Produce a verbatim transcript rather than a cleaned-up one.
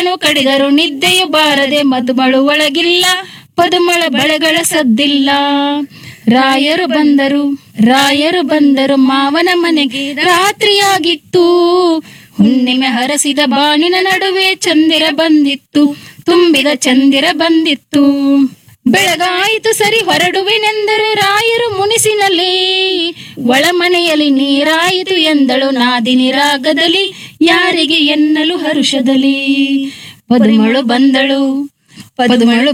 ಕಣ್ಣು ಕಡಿದರು ನಿದ್ದೆಯು ಬಾರದೆ ಮಧುಮಳು ಒಳಗಿಲ್ಲ ಪದುಮಳ ಬಳೆಗಳ ಸದ್ದಿಲ್ಲ. ರಾಯರು ಬಂದರು ರಾಯರು ಬಂದರು ಮಾವನ ಮನೆಗೆ ರಾತ್ರಿಯಾಗಿತ್ತು. ಹುಣ್ಣಿಮೆ ಹರಸಿದ ಬಾಣಿನ ನಡುವೆ ಚಂದಿರ ಬಂದಿತ್ತು ತುಂಬಿದ ಚಂದಿರ ಬಂದಿತ್ತು. ಬೆಳಗಾಯಿತು ಸರಿ ಹೊರಡುವೆನೆಂದರು ರಾಯರು ಮುನಿಸಿನಲ್ಲಿ. ಒಳಮನೆಯಲ್ಲಿ ನೀರಾಯಿತು ಎಂದಳು ನಾದಿನಿ ರಾಗದಲ್ಲಿ ಯಾರಿಗೆ ಎನ್ನಲು ಹರುಷದಲ್ಲಿ. ಪದುಮಳು ಬಂದಳು ಪದುಮಳು